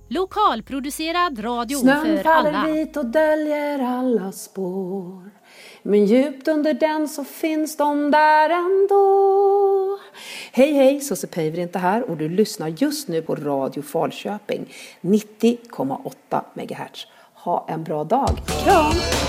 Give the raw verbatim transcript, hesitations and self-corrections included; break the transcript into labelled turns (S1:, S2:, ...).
S1: Lokalproducerad radio
S2: Snön
S1: för
S2: faller
S1: alla.
S2: vit och döljer alla spår. Men djupt under den så finns de där ändå. Hej hej, Susse Päivärinta inte här och du lyssnar just nu på Radio Falköping nittio komma åtta megahertz. Ha en bra dag. Kram!